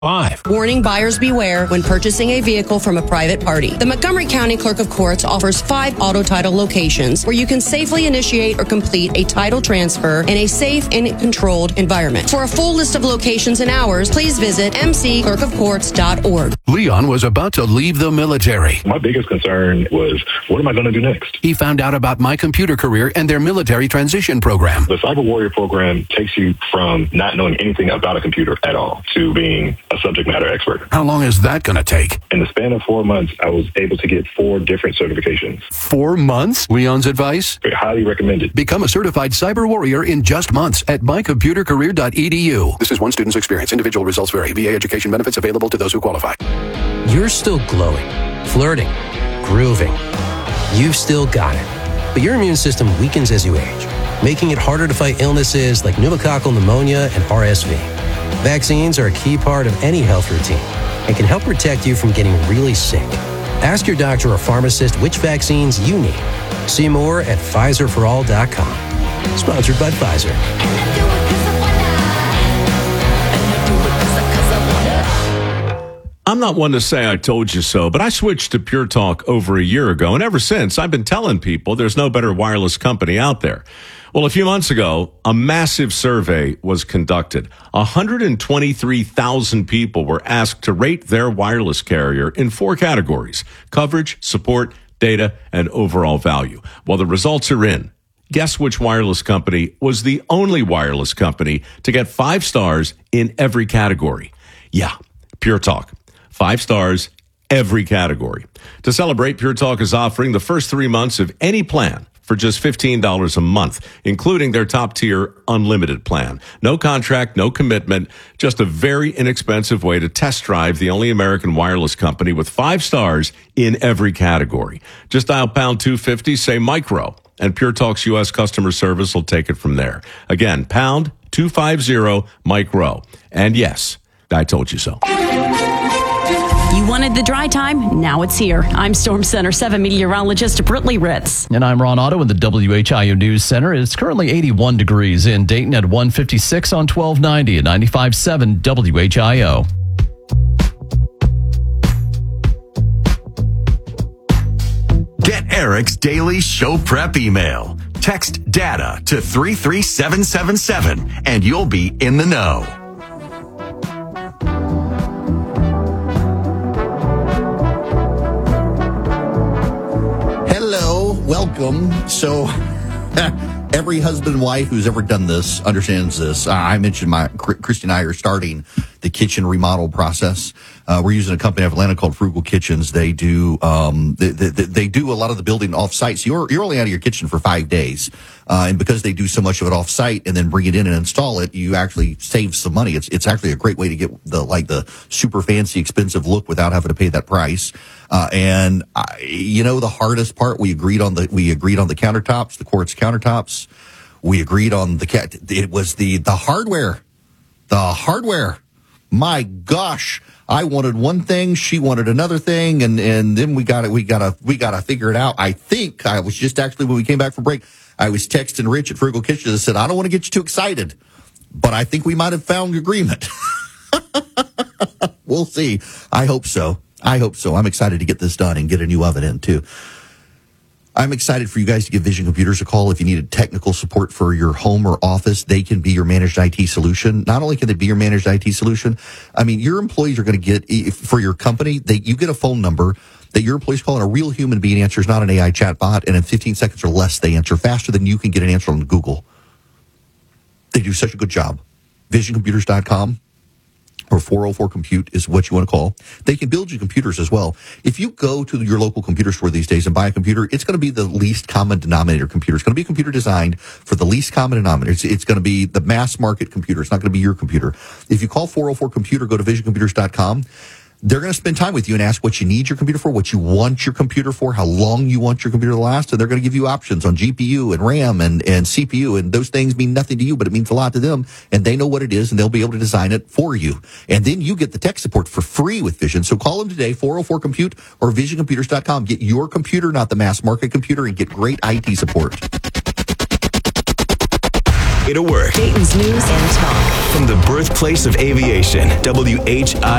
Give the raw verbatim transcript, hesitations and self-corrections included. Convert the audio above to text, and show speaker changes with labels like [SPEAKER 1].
[SPEAKER 1] Five.
[SPEAKER 2] Warning: buyers beware when purchasing a vehicle from a private party. The Montgomery County Clerk of Courts offers five auto title locations where you can safely initiate or complete a title transfer in a safe and controlled environment. For a full list of locations and hours, please visit m c clerk of courts dot org.
[SPEAKER 3] Leon was about to leave the military.
[SPEAKER 4] My biggest concern was, what am I going to do next?
[SPEAKER 3] He found out about My Computer Career and their military transition program.
[SPEAKER 4] The Cyber Warrior program takes you from not knowing anything about a computer at all to being a subject matter expert.
[SPEAKER 3] How long is that going to take?
[SPEAKER 4] In the span of four months, I was able to get four different certifications.
[SPEAKER 3] Four months? Leon's advice?
[SPEAKER 4] Very highly recommended.
[SPEAKER 3] Become a certified cyber warrior in just months at my computer career dot e d u. This is one student's experience. Individual results vary. V A education benefits available to those who qualify.
[SPEAKER 1] You're still glowing, flirting, grooving. You've still got it. But your immune system weakens as you age, making it harder to fight illnesses like pneumococcal pneumonia and R S V. Vaccines are a key part of any health routine and can help protect you from getting really sick. Ask your doctor or pharmacist which vaccines you need. See more at Pfizer for all dot com. Sponsored by Pfizer.
[SPEAKER 5] I'm not one to say I told you so, but I switched to Pure Talk over a year ago, and ever since, I've been telling people there's no better wireless company out there. Well, a few months ago, a massive survey was conducted. one hundred twenty-three thousand people were asked to rate their wireless carrier in four categories: coverage, support, data, and overall value. Well, the results are in. Guess which wireless company was the only wireless company to get five stars in every category? Yeah, Pure Talk. Five stars, every category. To celebrate, Pure Talk is offering the first three months of any plan for just fifteen dollars a month, including their top-tier unlimited plan. No contract, no commitment, just a very inexpensive way to test drive the only American wireless company with five stars in every category. Just dial pound two fifty, say micro, and Pure Talk's U S customer service will take it from there. Again, pound two fifty, micro. And yes, I told you so.
[SPEAKER 6] You wanted the dry time? Now it's here. I'm Storm Center seven meteorologist Brittany Ritz.
[SPEAKER 7] And I'm Ron Otto in the W H I O News Center. It's currently eighty-one degrees in Dayton at one fifty-six on twelve ninety at ninety-five point seven W H I O.
[SPEAKER 8] Get Eric's daily show prep email. Text data to three three seven seven seven and you'll be in the know.
[SPEAKER 9] Welcome. So, every husband and wife who's ever done this understands this. Uh, I mentioned my Christy and I are starting the kitchen remodel process. Uh, we're using a company out of Atlanta called Frugal Kitchens. They do um, they, they, they do a lot of the building off site. So you're you're only out of your kitchen for five days, uh, and because they do so much of it off site and then bring it in and install it, you actually save some money. It's it's actually a great way to get the like the super fancy expensive look without having to pay that price. Uh, and I, you know, the hardest part, we agreed on the, we agreed on the countertops, the quartz countertops. We agreed on the cat. It was the, the hardware, the hardware. My gosh. I wanted one thing. She wanted another thing. And, and then we got to, we got to, we got to figure it out. I think I was just actually, when we came back from break, I was texting Rich at Frugal Kitchen and said, I don't want to get you too excited, but I think we might have found agreement. We'll see. I hope so. I hope so. I'm excited to get this done and get a new oven in, too. I'm excited for you guys to give Vision Computers a call if you needed technical support for your home or office. They can be your managed I T solution. Not only can they be your managed I T solution, I mean, your employees are going to get, for your company, they, you get a phone number that your employees call and a real human being answers, not an A I chatbot, and in fifteen seconds or less, they answer faster than you can get an answer on Google. They do such a good job. vision computers dot com. Or four oh four compute is what you want to call. They can build you computers as well. If you go to your local computer store these days and buy a computer, it's going to be the least common denominator computer. It's going to be a computer designed for the least common denominator. It's, it's going to be the mass market computer. It's not going to be your computer. If you call four oh four computer, go to vision computers dot com. They're going to spend time with you and ask what you need your computer for, what you want your computer for, how long you want your computer to last, and they're going to give you options on G P U and RAM and, and C P U, and those things mean nothing to you, but it means a lot to them, and they know what it is, and they'll be able to design it for you. And then you get the tech support for free with Vision. So call them today, four oh four compute or vision computers dot com. Get your computer, not the mass market computer, and get great I T support.
[SPEAKER 10] Way to work.
[SPEAKER 11] Dayton's news and talk.
[SPEAKER 10] From the birthplace of aviation, W H I